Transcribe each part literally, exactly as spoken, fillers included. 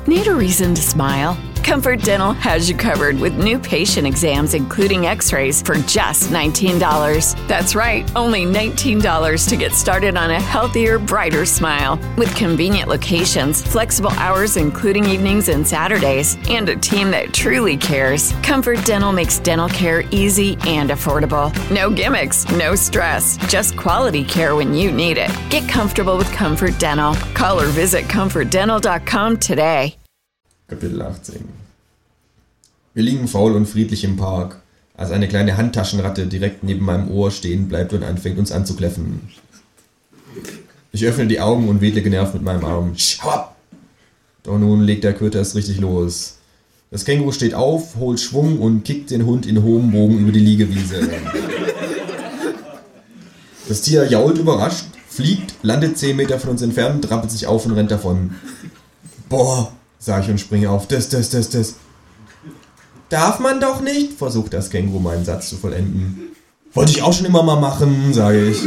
Need a reason to smile? Comfort Dental has you covered with new patient exams, including x-rays, for just nineteen dollars. That's right, only nineteen dollars to get started on a healthier, brighter smile. With convenient locations, flexible hours, including evenings and Saturdays, and a team that truly cares, Comfort Dental makes dental care easy and affordable. No gimmicks, no stress, just quality care when you need it. Get comfortable with Comfort Dental. Call or visit comfort dental dot com today. Kapitel achtzehn. Wir liegen faul und friedlich im Park, als eine kleine Handtaschenratte direkt neben meinem Ohr stehen bleibt und anfängt uns anzukläffen. Ich öffne die Augen und wedle genervt mit meinem Arm. Schau ab! Doch nun legt der Quitter erst richtig los. Das Känguru steht auf, holt Schwung und kickt den Hund in hohem Bogen über die Liegewiese. Das Tier jault überrascht, fliegt, landet zehn Meter von uns entfernt, trappelt sich auf und rennt davon. Boah, sag ich und springe auf. Das, das, das, das. Darf man doch nicht, versucht das Känguru meinen Satz zu vollenden. Wollte ich auch schon immer mal machen, sage ich.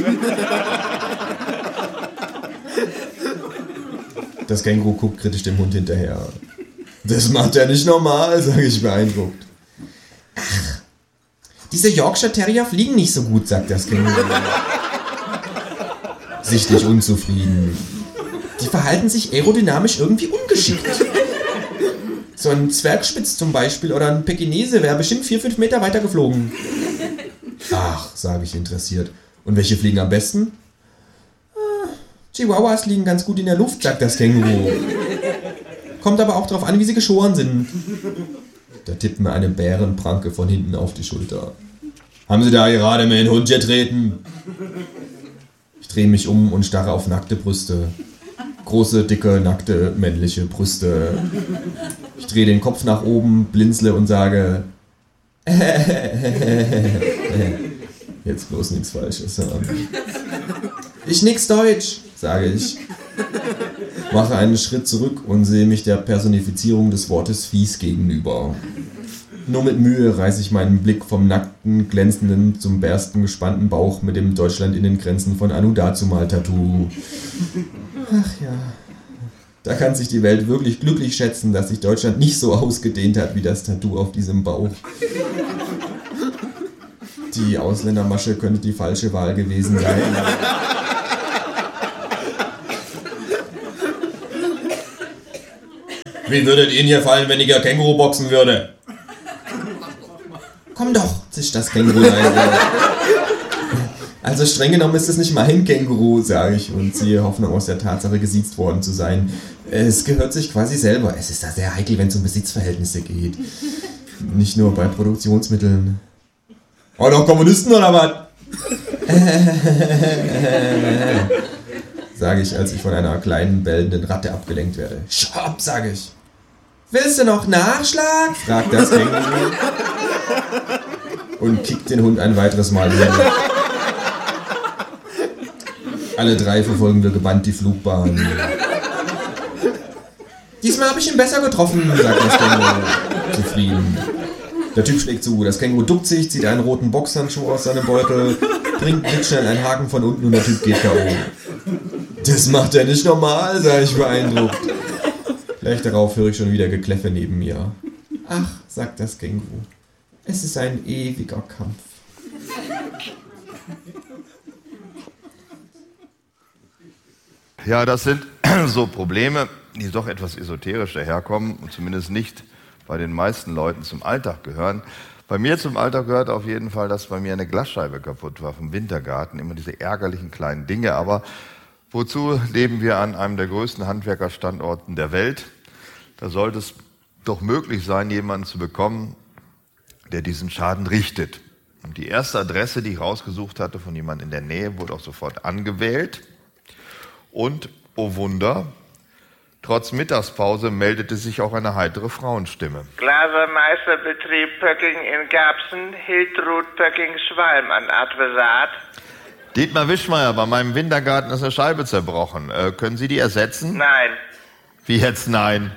Das Känguru guckt kritisch dem Hund hinterher. Das macht er nicht normal, sage ich beeindruckt. Ach, diese Yorkshire Terrier fliegen nicht so gut, sagt das Känguru. Sichtlich unzufrieden. Die verhalten sich aerodynamisch irgendwie ungeschickt. So ein Zwergspitz zum Beispiel oder ein Pekinese wäre bestimmt vier, fünf Meter weiter geflogen. Ach, sage ich interessiert. Und welche fliegen am besten? Ah, Chihuahuas liegen ganz gut in der Luft, sagt das Känguru. Kommt aber auch darauf an, wie sie geschoren sind. Da tippt mir eine Bärenpranke von hinten auf die Schulter. Haben Sie da gerade mit den Hund getreten? Ich drehe mich um und starre auf nackte Brüste. Große, dicke, nackte, männliche Brüste. Ich drehe den Kopf nach oben, blinzle und sage jetzt bloß nichts Falsches sagen. Ich nix Deutsch, sage ich. Mache einen Schritt zurück und sehe mich der Personifizierung des Wortes fies gegenüber. Nur mit Mühe reiße ich meinen Blick vom nackten, glänzenden zum bersten gespannten Bauch mit dem Deutschland in den Grenzen von Anu Dazumal-Tattoo. Ach ja, da kann sich die Welt wirklich glücklich schätzen, dass sich Deutschland nicht so ausgedehnt hat wie das Tattoo auf diesem Bauch. Die Ausländermasche könnte die falsche Wahl gewesen sein. Wie würdet Ihnen hier fallen, wenn ich ja Känguru boxen würde? Komm doch, zischt das Känguru leise. Also streng genommen ist es nicht mein Känguru, sage ich und ziehe Hoffnung aus der Tatsache, gesiezt worden zu sein. Es gehört sich quasi selber. Es ist da sehr heikel, wenn es um Besitzverhältnisse geht. Nicht nur bei Produktionsmitteln. Oh, doch Kommunisten oder was? Sage ich, als ich von einer kleinen, bellenden Ratte abgelenkt werde. Stopp, sage ich. Willst du noch Nachschlag? Fragt das Känguru. Und kickt den Hund ein weiteres Mal hin. Alle drei verfolgen wir gebannt die Flugbahn. Diesmal habe ich ihn besser getroffen, sagt das Känguru. Zufrieden. Der Typ schlägt zu. Das Känguru duckt sich, zieht einen roten Boxhandschuh aus seinem Beutel, bringt blitzschnell einen Haken von unten und der Typ geht K O. Das macht er nicht normal, sage ich beeindruckt. Gleich darauf höre ich schon wieder Gekläffe neben mir. Ach, sagt das Känguru. Es ist ein ewiger Kampf. Ja, das sind so Probleme, die doch etwas esoterisch daherkommen und zumindest nicht bei den meisten Leuten zum Alltag gehören. Bei mir zum Alltag gehört auf jeden Fall, dass bei mir eine Glasscheibe kaputt war vom Wintergarten. Immer diese ärgerlichen kleinen Dinge. Aber wozu leben wir an einem der größten Handwerkerstandorten der Welt? Da sollte es doch möglich sein, jemanden zu bekommen, der diesen Schaden richtet. Und die erste Adresse, die ich rausgesucht hatte von jemandem in der Nähe, wurde auch sofort angewählt. Und, oh Wunder, trotz Mittagspause meldete sich auch eine heitere Frauenstimme. Glasermeisterbetrieb Pöcking in Garbsen, Hiltrud Pöcking-Schwalm an Adressat. Dietmar Wischmeier, bei meinem Wintergarten ist eine Scheibe zerbrochen. Äh, können Sie die ersetzen? Nein. Wie jetzt nein?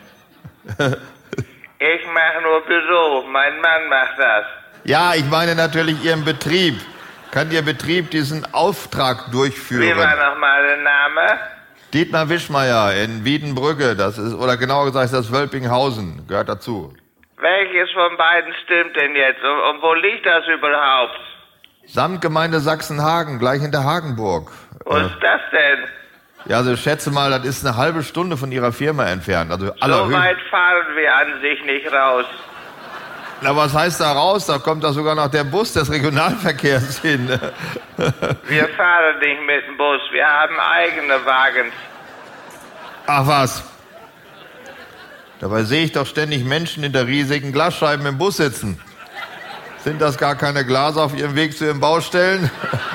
Ich mache nur Büro, mein Mann macht das. Ja, ich meine natürlich Ihren Betrieb. Kann Ihr Betrieb diesen Auftrag durchführen? Wie war nochmal der Name? Dietmar Wischmeier in Wiedenbrügge, das ist, oder genauer gesagt ist das Wölpinghausen, gehört dazu. Welches von beiden stimmt denn jetzt? Und, und wo liegt das überhaupt? Samtgemeinde Sachsenhagen, gleich hinter Hagenburg. Wo Äh, ist das denn? ja, also ich schätze mal, das ist eine halbe Stunde von Ihrer Firma entfernt. Also So allerhöchst- weit fahren wir an sich nicht raus. Na, was heißt da raus? Da kommt da sogar noch der Bus des Regionalverkehrs hin. Wir fahren nicht mit dem Bus, wir haben eigene Wagen. Ach was. Dabei sehe ich doch ständig Menschen hinter riesigen Glasscheiben im Bus sitzen. Sind das gar keine Glaser auf ihrem Weg zu ihren Baustellen?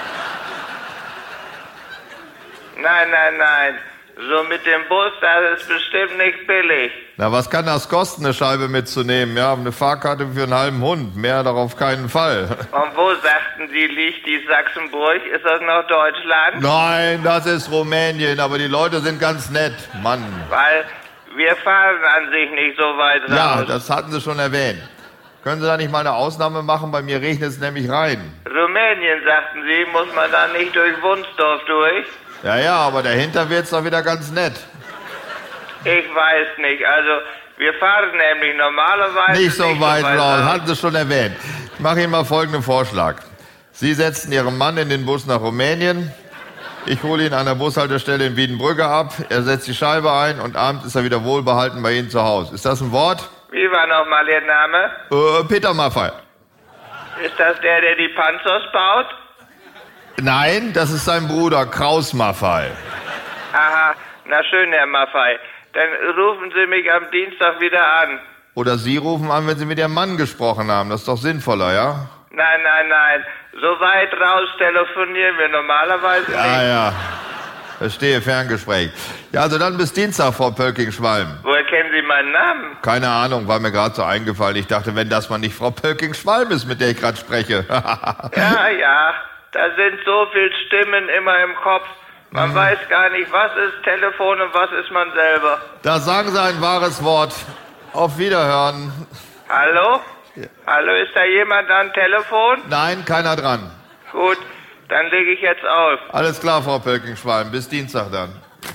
Nein, nein, nein. So mit dem Bus, das ist bestimmt nicht billig. Na, was kann das kosten, eine Scheibe mitzunehmen? Ja, eine Fahrkarte für einen halben Hund. Mehr doch auf keinen Fall. Und wo sagten Sie, liegt die Sachsenburg? Ist das noch Deutschland? Nein, das ist Rumänien, aber die Leute sind ganz nett. Mann. Weil wir fahren an sich nicht so weit raus. Ja, das hatten Sie schon erwähnt. Können Sie da nicht mal eine Ausnahme machen? Bei mir regnet es nämlich rein. Rumänien, sagten Sie, muss man da nicht durch Wunsdorf durch? Ja, ja, aber dahinter wird's doch wieder ganz nett. Ich weiß nicht, also wir fahren nämlich normalerweise Nicht so weit raus, raus. hatten Sie schon erwähnt. Ich mache Ihnen mal folgenden Vorschlag. Sie setzen Ihren Mann in den Bus nach Rumänien. Ich hole ihn an der Bushaltestelle in Wiedenbrügge ab. Er setzt die Scheibe ein und abends ist er wieder wohlbehalten bei Ihnen zu Hause. Ist das ein Wort? Wie war nochmal Ihr Name? Äh, Peter Maffay. Ist das der, der die Panzers baut? Nein, das ist sein Bruder Kraus Maffay. Aha, na schön, Herr Maffei. Dann rufen Sie mich am Dienstag wieder an. Oder Sie rufen an, wenn Sie mit Ihrem Mann gesprochen haben. Das ist doch sinnvoller, ja? Nein, nein, nein. So weit raus telefonieren wir normalerweise Ja, nicht. ja. Verstehe, Ferngespräch. Ja, also dann bis Dienstag, Frau Pölking-Schwalm. Woher kennen Sie meinen Namen? Keine Ahnung, war mir gerade so eingefallen. Ich dachte, wenn das mal nicht Frau Pölking-Schwalm ist, mit der ich gerade spreche. Ja, ja. Da sind so viele Stimmen immer im Kopf. Man Mhm. weiß gar nicht, was ist Telefon und was ist man selber. Da sagen Sie ein wahres Wort. Auf Wiederhören. Hallo? Hallo, ist da jemand am Telefon? Nein, keiner dran. Gut, dann lege ich jetzt auf. Alles klar, Frau Pölking-Schwalm. Bis Dienstag dann.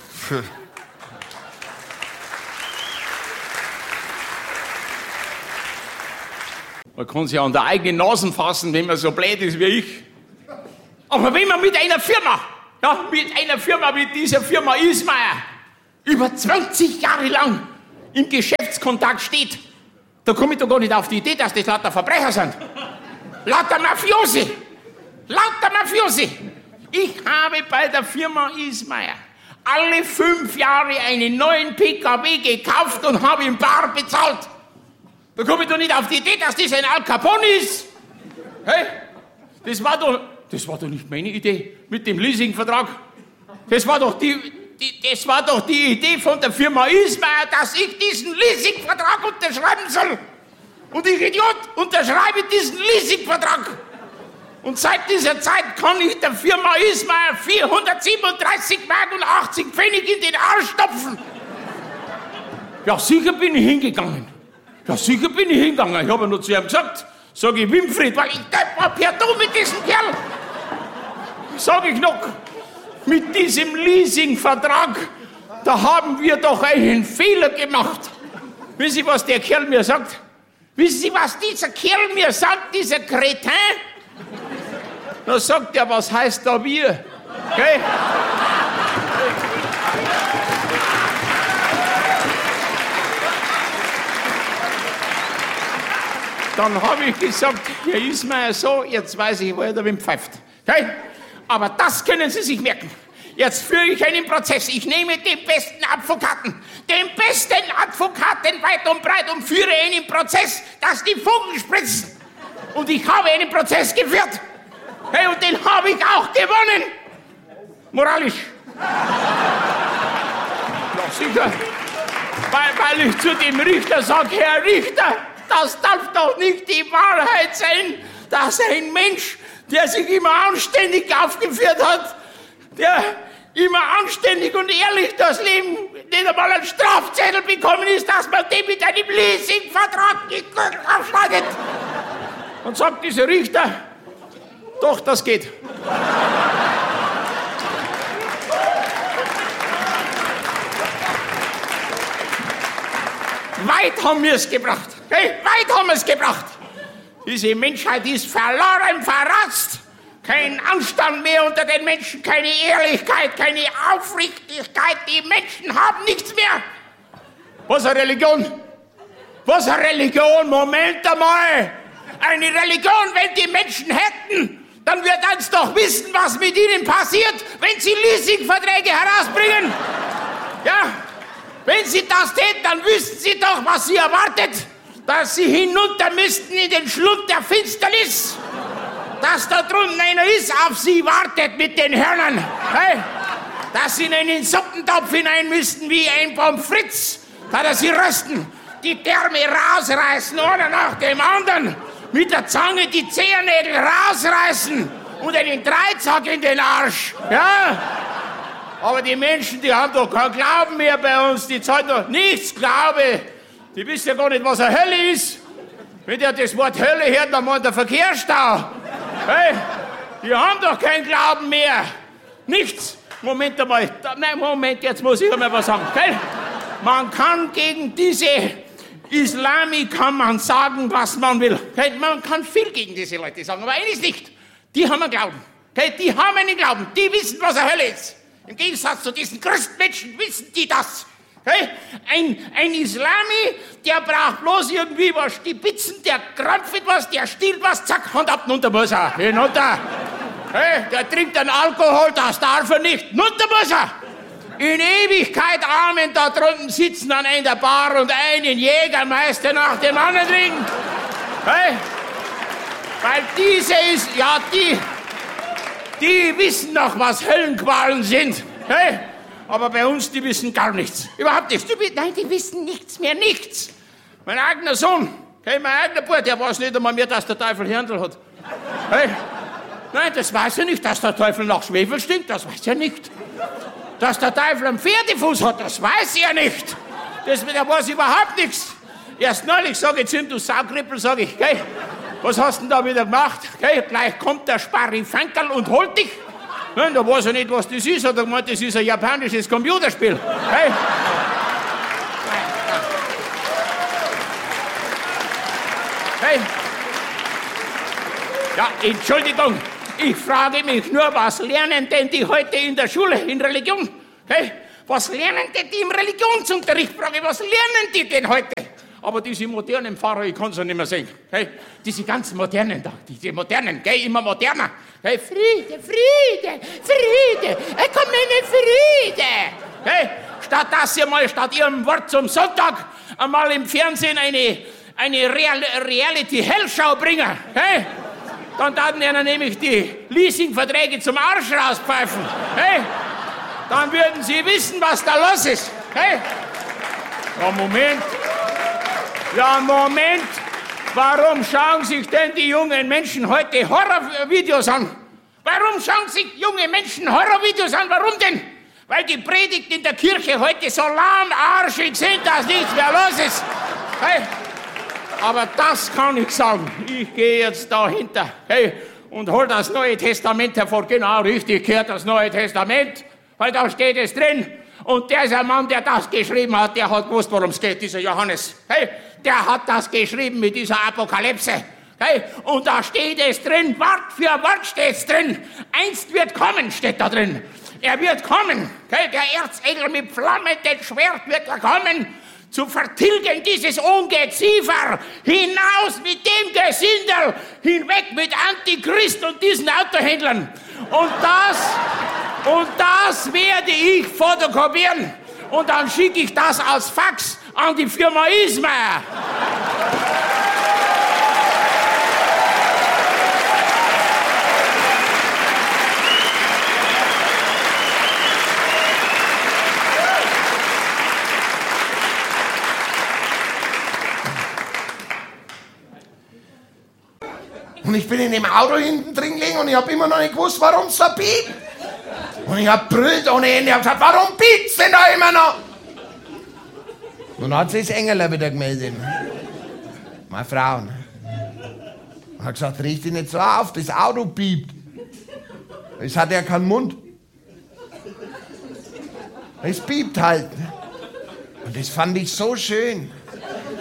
Man kann sich an der eigenen Nase fassen, wenn man so blöd ist wie ich. Aber wenn man mit einer Firma, ja, mit einer Firma wie dieser Firma Ismayer über zwanzig Jahre lang im Geschäftskontakt steht, da komme ich doch gar nicht auf die Idee, dass das lauter Verbrecher sind. Lauter Mafiosi. Lauter Mafiosi. Ich habe bei der Firma Ismayer alle fünf Jahre einen neuen P K W gekauft und habe ihn bar bezahlt. Da komme ich doch nicht auf die Idee, dass das ein Al Capone ist. Hey, das war doch, das war doch nicht meine Idee mit dem Leasingvertrag. Das war doch die, die, das war doch die Idee von der Firma Ismayer, dass ich diesen Leasingvertrag unterschreiben soll. Und ich, Idiot, unterschreibe diesen Leasingvertrag. Und seit dieser Zeit kann ich der Firma Ismayer vierhundertsiebenunddreißig Mark und achtzig Pfennig in den Arsch stopfen. Ja, sicher bin ich hingegangen. Ja, sicher bin ich hingegangen. Ich habe nur zu ihm gesagt, sag ich Winfried, weil ich depp war per Du mit diesem Kerl. Sag ich noch, mit diesem Leasingvertrag, da haben wir doch einen Fehler gemacht. Wissen Sie, was der Kerl mir sagt? Wissen Sie, was dieser Kerl mir sagt, dieser Kretin? Da sagt er, was heißt da wir? Gell? Dann habe ich gesagt, Herr Ismayer, so, jetzt weiß ich, wo er da wem pfeift. Okay? Aber das können Sie sich merken. Jetzt führe ich einen Prozess. Ich nehme den besten Advokaten, den besten Advokaten weit und breit und führe einen Prozess, dass die Funken spritzen. Und ich habe einen Prozess geführt. Hey, und den habe ich auch gewonnen. Moralisch. Ja, sicher. Weil, weil ich zu dem Richter sage, Herr Richter, das darf doch nicht die Wahrheit sein, dass ein Mensch, der sich immer anständig aufgeführt hat, der immer anständig und ehrlich das Leben, nicht einmal einen Strafzettel bekommen ist, dass man den mit einem Leasingvertrag aufschneidet. Und sagt dieser Richter, doch, das geht. weit haben wir es gebracht. Hey, weit haben wir es gebracht. Diese Menschheit ist verloren, verratzt. Kein Anstand mehr unter den Menschen, keine Ehrlichkeit, keine Aufrichtigkeit. Die Menschen haben nichts mehr. Was eine Religion? Was eine Religion? Moment einmal. Eine Religion, wenn die Menschen hätten, dann wird uns doch wissen, was mit ihnen passiert, wenn sie Leasingverträge herausbringen. Ja, wenn sie das täten, dann wüssten sie doch, was sie erwartet. Dass sie hinunter müssten in den Schlund der Finsternis. Dass da drunten einer ist, auf sie wartet mit den Hörnern. Hey, dass sie in einen Suppentopf hinein müssten wie ein Pommes frites. Da sie rösten, die Därme rausreißen, einer nach dem anderen. Mit der Zange die Zehennägel rausreißen und einen Dreizack in den Arsch. Ja? Aber die Menschen, die haben doch keinen Glauben mehr bei uns. Die zahlen doch nichts Glaube. Die wissen ja gar nicht, was eine Hölle ist. Wenn der das Wort Hölle hört, dann meint der Verkehrsstau. Hey, die haben doch keinen Glauben mehr. Nichts. Moment einmal. Nein, Moment, jetzt muss ich einmal was sagen. Okay? Man kann gegen diese Islami kann man sagen, was man will. Okay? Man kann viel gegen diese Leute sagen, aber eines nicht. Die haben einen Glauben. Okay? Die haben einen Glauben. Die wissen, was eine Hölle ist. Im Gegensatz zu diesen Christmenschen wissen die das. Okay? Ein, ein Islami, der braucht bloß irgendwie was stibitzen, der krampft was, der stiehlt was, zack, Hand ab, runter muss er. Hinunter. Okay? Der trinkt einen Alkohol, das darf er nicht. Runter muss er. In Ewigkeit Amen, da drunten sitzen an einer Bar und einen Jägermeister nach dem anderen trinken. Hey? Weil diese ist, ja, die, die wissen noch, was Höllenqualen sind. Hey? Aber bei uns, die wissen gar nichts. Überhaupt nichts. Nein, die wissen nichts mehr, nichts. Mein eigener Sohn, hey, mein eigener Bruder, der weiß nicht einmal mehr, dass der Teufel Hirndl hat. Hey? Nein, das weiß er nicht, dass der Teufel nach Schwefel stinkt, das weiß er nicht. Dass der Teufel einen Pferdefuß hat, das weiß er nicht. Das, der weiß überhaupt nichts. Erst neulich sage ich zu ihm, du Saugrippel, sage ich, gell, was hast du denn da wieder gemacht? Gell, gleich kommt der Sparrifankerl und holt dich. Nein, da weiß er nicht, was das ist. Hat er gemeint, das ist ein japanisches Computerspiel. Gell? Hey. Ja, Entschuldigung. Ich frage mich nur, was lernen denn die heute in der Schule, in Religion? Hey, was lernen denn die im Religionsunterricht? Frage ich, was lernen die denn heute? Aber diese modernen Pfarrer, ich kann es ja nicht mehr sehen. Hey, diese ganzen modernen da, diese modernen, gell, immer moderner. Hey, Friede, Friede, Friede, komm in Friede. Hey, statt dass ihr mal, statt ihrem Wort zum Sonntag, einmal im Fernsehen eine, eine Real, Reality-Hellschau bringen. Hey, dann taten ihnen nämlich die Leasingverträge zum Arsch rauspfeifen. Hey, dann würden sie wissen, was da los ist. Hey, ja, Moment. Ja, Moment. Warum schauen sich denn die jungen Menschen heute Horrorvideos an? Warum schauen sich junge Menschen Horrorvideos an? Warum denn? Weil die Predigten in der Kirche heute so lahmarschig sind, dass nichts mehr los ist. Hey, aber das kann ich sagen. Ich gehe jetzt dahinter, hey, und hol das Neue Testament hervor. Genau, richtig, gehört das Neue Testament, weil da steht es drin. Und dieser Mann, der das geschrieben hat, der hat gewusst, worum es geht, dieser Johannes. Hey, der hat das geschrieben mit dieser Apokalypse. Hey, und da steht es drin, Wort für Wort steht es drin. Einst wird kommen, steht da drin. Er wird kommen. Hey, der Erzengel mit flammendem Schwert wird er kommen, zu vertilgen dieses Ungeziefer, hinaus mit dem Gesindel, hinweg mit Antichrist und diesen Autohändlern. Und das, und das werde ich fotokopieren. Und dann schicke ich das als Fax an die Firma Ismaier. Und ich bin in dem Auto hinten drin gelegen und ich habe immer noch nicht gewusst, warum es da piept. Und ich habe brüllt ohne Ende. Ich habe gesagt, warum piept's denn da immer noch? Und dann hat sich das Engel wieder gemeldet. Meine Frau. Und hat gesagt, riech dich nicht so auf, das Auto piept. Es hat ja keinen Mund. Es piept halt. Und das fand ich so schön.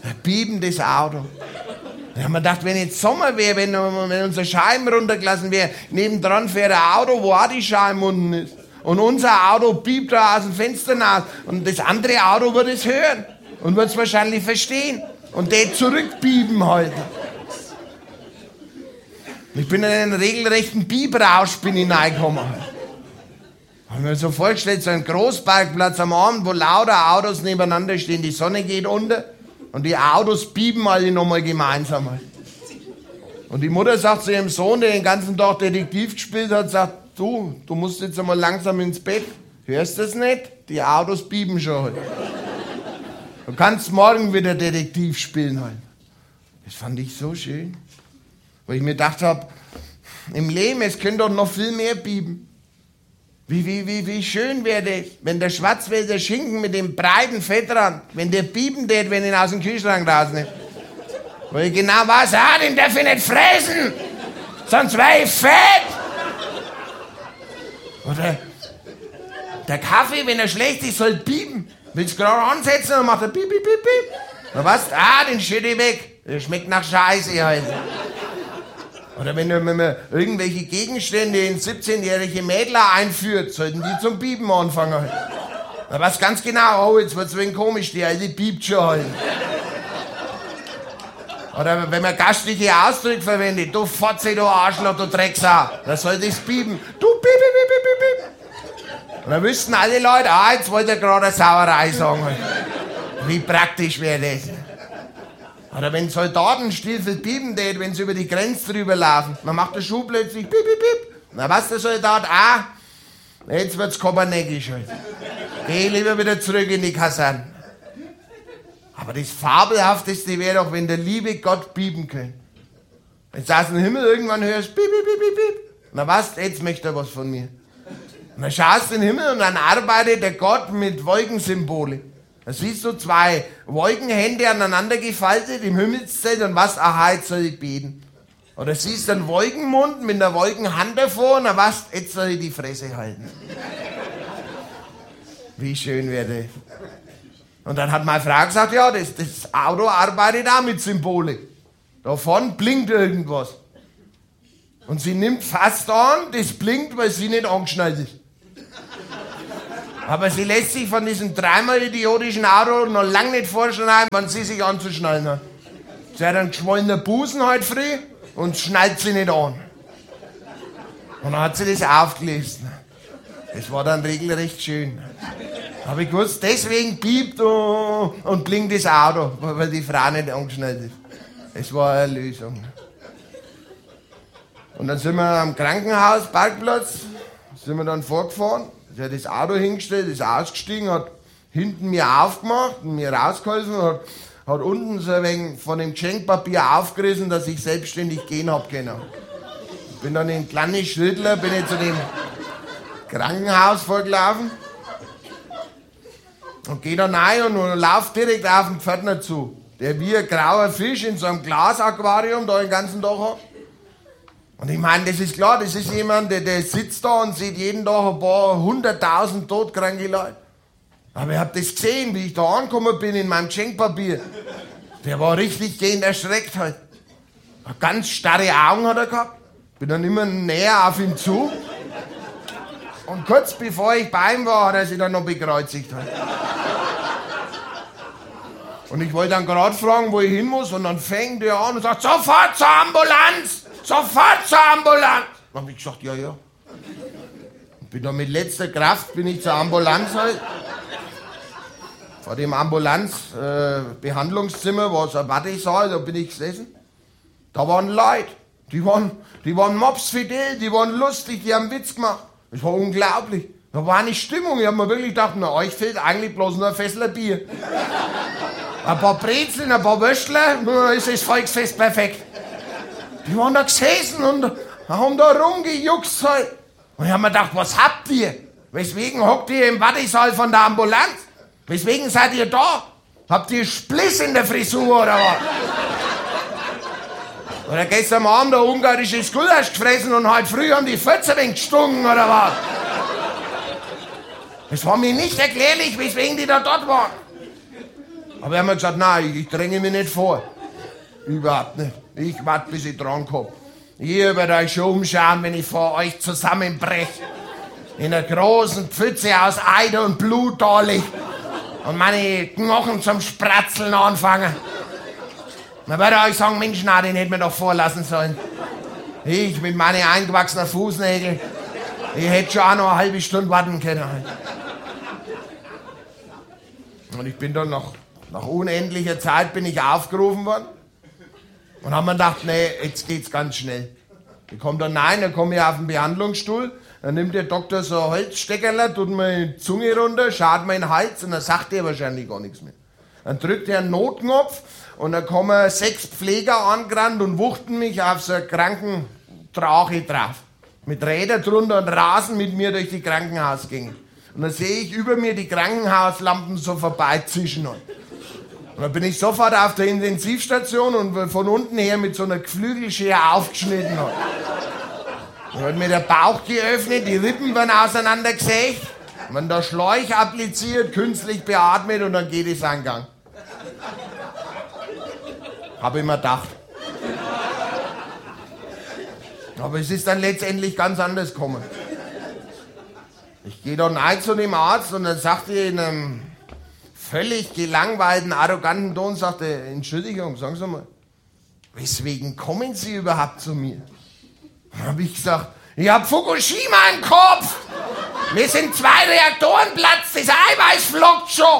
Ein biebendes Auto. Da haben wir gedacht, wenn jetzt Sommer wäre, wenn, wenn unsere Scheiben runtergelassen wäre, nebendran fährt ein Auto, wo auch die Scheiben unten ist. Und unser Auto piept da aus dem Fenster raus. Und das andere Auto wird es hören und wird es wahrscheinlich verstehen. Und der zurückbieben halt. Ich bin in einen regelrechten Biebrausch bin hineingekommen. Haben wir so vorgestellt, so ein Großparkplatz am Abend, wo lauter Autos nebeneinander stehen, die Sonne geht unter und die Autos bieben alle nochmal gemeinsam. Und die Mutter sagt zu ihrem Sohn, der den ganzen Tag Detektiv gespielt hat, sagt, du, du musst jetzt einmal langsam ins Bett. Hörst du das nicht? Die Autos bieben schon heute. Du kannst morgen wieder Detektiv spielen heute. Das fand ich so schön. Weil ich mir gedacht habe, im Leben, es könnte doch noch viel mehr bieben. Wie, wie, wie, wie schön wäre das, wenn der Schwarzwälder Schinken mit dem breiten Fettrand, wenn der bieben tät, wenn ich ihn aus dem Kühlschrank rausnehme. Weil ich genau weiß, ah, den darf ich nicht fressen, sonst wäre ich fett. Oder der Kaffee, wenn er schlecht ist, soll bieben. Willst du gerade ansetzen, dann macht er piep, piep, piep, piep. Dann weißt du, ah, den schütte ich weg. Der schmeckt nach Scheiße halt. Oder wenn man irgendwelche Gegenstände in siebzehnjährige Mädler einführt, sollten die zum Piepen anfangen. Da weißt ganz genau, oh, jetzt wird's ein wenig komisch, die alte piept schon halt. Oder wenn man gastliche Ausdrücke verwendet, du Fotze, du Arschloch, du Drecksau, da soll das piepen. Du piep, piep, piep, piep, piep. Und dann wüssten alle Leute, ah, jetzt wollte er gerade eine Sauerei sagen. Wie praktisch wäre das? Oder wenn Soldatenstiefel piepen tät, wenn sie über die Grenze drüber laufen, dann macht der Schuh plötzlich piep, piep, piep. Na was der Soldat, ah, jetzt wird's koperneckisch halt. Geh lieber wieder zurück in die Kaserne. Aber das Fabelhafteste wäre doch, wenn der liebe Gott piepen könnte. Wenn du aus dem Himmel irgendwann hörst, piep, piep, piep, piep, piep. Na was, jetzt möchte er was von mir. Und dann schaust du in den Himmel und dann arbeitet der Gott mit Wolkensymbole. Da siehst du zwei Wolkenhände aneinander gefaltet im Himmelszelt und was, aha, jetzt soll ich beten. Oder siehst du einen Wolkenmund mit einer Wolkenhand davor und dann was, jetzt soll ich die Fresse halten. Wie schön wäre das. Und dann hat meine Frau gesagt, ja, das, das Auto arbeitet auch mit Symbole. Da vorne blinkt irgendwas. Und sie nimmt fast an, das blinkt, weil sie nicht angeschnallt ist. Aber sie lässt sich von diesem dreimal idiotischen Auto noch lange nicht vorschneiden, wann sie sich anzuschnallen hat. Sie hat einen geschwollenen Busen heute früh und schnallt sie nicht an. Und dann hat sie das aufgelesen. Das war dann regelrecht schön. Da habe ich gewusst, deswegen piept und blinkt das Auto, weil die Frau nicht angeschnallt ist. Das war eine Lösung. Und dann sind wir am Krankenhausparkplatz, sind wir dann vorgefahren. Sie hat das Auto hingestellt, ist ausgestiegen, hat hinten mir aufgemacht und mir rausgeholfen und hat, hat unten so ein wenig von dem Geschenkpapier aufgerissen, dass ich selbstständig gehen hab können. Ich bin dann in kleine Schrittler, bin ich zu dem Krankenhaus vorgelaufen und gehe da rein und, und lauf direkt auf den Pförtner zu, der wie ein grauer Fisch in so einem Glasaquarium da den ganzen Tag hat. Und ich meine, das ist klar, das ist jemand, der, der sitzt da und sieht jeden Tag ein paar hunderttausend todkranke Leute. Aber ich hab das gesehen, wie ich da angekommen bin in meinem Geschenkpapier. Der war richtig gehend erschreckt halt. Ganz starre Augen hat er gehabt. Bin dann immer näher auf ihn zu. Und kurz bevor ich bei ihm war, hat er sich dann noch bekreuzigt halt. Und ich wollte dann gerade fragen, wo ich hin muss, und dann fängt er an und sagt, sofort zur Ambulanz! Sofort zur Ambulanz! Dann hab ich gesagt, ja, ja. Und bin dann mit letzter Kraft bin ich zur Ambulanz halt. Vor dem Ambulanz-Behandlungszimmer äh, war so ein Wartesaal, da bin ich gesessen. Da waren Leute, die waren, die waren mopsfidel, die waren lustig, die haben Witz gemacht. Das war unglaublich. Da war eine Stimmung. Ich hab mir wirklich gedacht, na, euch fehlt eigentlich bloß nur ein Fässler Bier. Ein paar Brezeln, ein paar Würstler, dann ist das Volksfest perfekt. Die waren da gesessen und haben da rumgejuckst halt. Und ich hab mir gedacht, was habt ihr? Weswegen hockt ihr im Wartesaal von der Ambulanz? Weswegen seid ihr da? Habt ihr Spliss in der Frisur oder was? Oder gestern Abend ein ungarisches Gulasch gefressen und heute früh haben die Fötze wenig gestunken oder was? Es war mir nicht erklärlich, weswegen die da dort waren. Aber er hat mir gesagt, nein, ich, ich dränge mich nicht vor. Überhaupt nicht. Ich warte, bis ich dran komme. Ihr werdet euch schon umschauen, wenn ich vor euch zusammenbreche. In einer großen Pfütze aus Eiter und Blut da lieg. Und meine Knochen zum Spratzeln anfangen. Dann werdet ihr euch sagen, Mensch, na, den hätten wir doch vorlassen sollen. Ich mit meinen eingewachsenen Fußnägeln, ich hätte schon auch noch eine halbe Stunde warten können. Und ich bin dann nach, nach unendlicher Zeit bin ich aufgerufen worden. Und haben mir gedacht, nee, jetzt geht's ganz schnell. Ich komme dann rein, dann komme ich auf den Behandlungsstuhl, dann nimmt der Doktor so ein Holzsteckerl, tut mir die Zunge runter, schaut mir in den Hals und dann sagt er wahrscheinlich gar nichts mehr. Dann drückt er einen Notknopf und dann kommen sechs Pfleger angerannt und wuchten mich auf so einen Krankentrache drauf. Mit Rädern drunter und rasen mit mir durch die Krankenhausgänge. Und dann sehe ich über mir die Krankenhauslampen so vorbeizischen. Und dann bin ich sofort auf der Intensivstation und von unten her mit so einer Geflügelschere aufgeschnitten. Dann hat mir der Bauch geöffnet, die Rippen werden auseinandergesägt, man da Schläuch appliziert, künstlich beatmet und dann geht es seinen Gang. Hab ich mir gedacht. Aber es ist dann letztendlich ganz anders gekommen. Ich gehe dann rein zu dem Arzt und dann sagt er in einem völlig gelangweilten, arroganten Ton, sagt er, Entschuldigung, sagen Sie mal, weswegen kommen Sie überhaupt zu mir? Dann habe ich gesagt, ich hab Fukushima im Kopf. Mir sind zwei Reaktoren platzt, das Eiweiß flockt schon.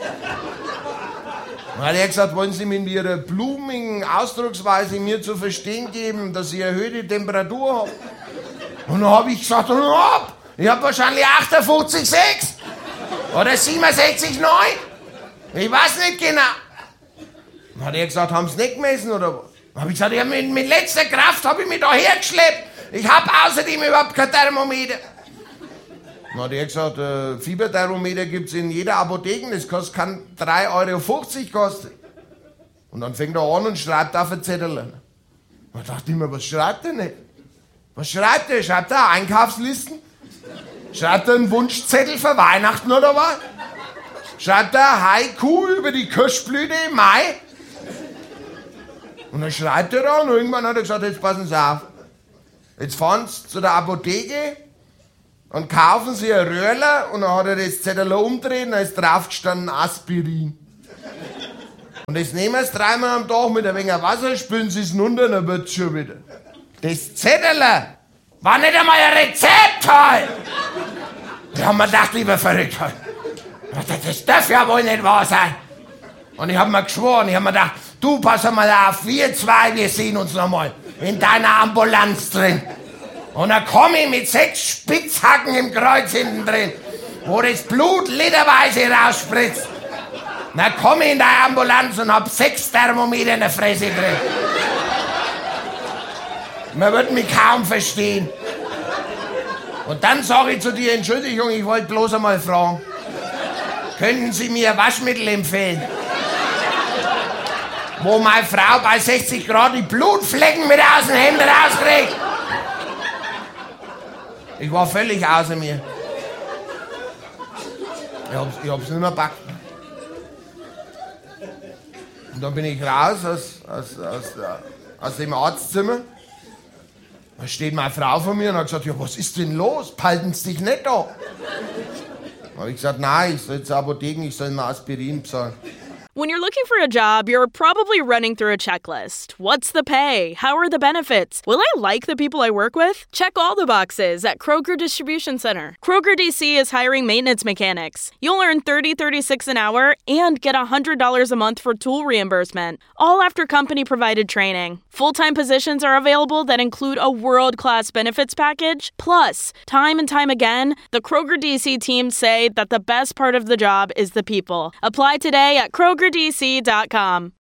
Dann hat er gesagt, wollen Sie mit Ihrer blumigen Ausdrucksweise mir zu verstehen geben, dass Sie erhöhte Temperatur haben? Und dann habe ich gesagt, hab, ich habe wahrscheinlich achtundfünfzig Komma sechs oder siebenundsechzig Komma neun. Ich weiß nicht genau. Dann hat er gesagt, haben Sie nicht gemessen oder was? Dann habe ich gesagt, ja, mit, mit letzter Kraft habe ich mich da hergeschleppt. Ich habe außerdem überhaupt kein Thermometer. Dann hat er gesagt, äh, Fieberthermometer gibt es in jeder Apotheke, das kostet, kann drei Euro fünfzig kosten. Und dann fängt er an und schreibt auf ein Zettel. Da dachte ich mir, was schreibt er nicht? Was schreibt er? Schreibt er Einkaufslisten? Schreibt er einen Wunschzettel für Weihnachten oder was? Schreibt er Haiku über die Kirschblüte im Mai? Und dann schreibt er da und irgendwann hat er gesagt, jetzt passen Sie auf. Jetzt fahren Sie zu der Apotheke und kaufen Sie ein Röhrler und dann hat er das Zettel umdreht und da ist drauf gestanden Aspirin. Und das nehmen Sie dreimal am Tag mit ein wenig Wasser, spülen Sie es runter und dann wird es schon wieder. Das Zettel war nicht einmal ein Rezept halt. Da haben wir gedacht, lieber verrückt halt. Das darf ja wohl nicht wahr sein. Und ich hab mir geschworen, ich hab mir gedacht, du pass mal auf, wir zwei, wir sehen uns noch mal in deiner Ambulanz drin. Und dann komm ich mit sechs Spitzhacken im Kreuz hinten drin, wo das Blut literweise rausspritzt. Dann komm ich in deine Ambulanz und hab sechs Thermometer in der Fresse drin. Man wird mich kaum verstehen. Und dann sag ich zu dir, Entschuldigung, ich wollte bloß einmal fragen, könnten Sie mir Waschmittel empfehlen? Wo meine Frau bei sechzig Grad die Blutflecken mit aus dem Hemd rauskriegt. Ich war völlig außer mir. Ich hab's, ich hab's nicht mehr gepackt. Und dann bin ich raus aus, aus, aus, aus dem Arztzimmer. Da steht meine Frau vor mir und hat gesagt, ja, was ist denn los? Palten Sie dich nicht da? Da habe ich gesagt, nein, ich soll zur Apotheke, ich soll mir Aspirin bezahlen. When you're looking for a job, you're probably running through a checklist. What's the pay? How are the benefits? Will I like the people I work with? Check all the boxes at Kroger Distribution Center. Kroger D C is hiring maintenance mechanics. You'll earn thirty dollars and thirty-six cents an hour and get one hundred dollars a month for tool reimbursement, all after company-provided training. Full-time positions are available that include a world-class benefits package. Plus, time and time again, the Kroger D C team say that the best part of the job is the people. Apply today at Kroger D C dot com.